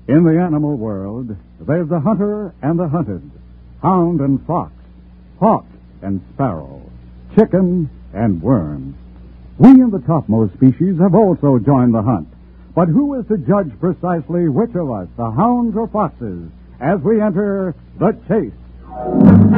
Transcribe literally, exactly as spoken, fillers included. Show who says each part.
Speaker 1: In the animal world, there's the hunter and the hunted, hound and fox, hawk and sparrow, chicken and worm. We in the topmost species have also joined the hunt. But who is to judge precisely which of us, the hounds or foxes, as we enter the chase?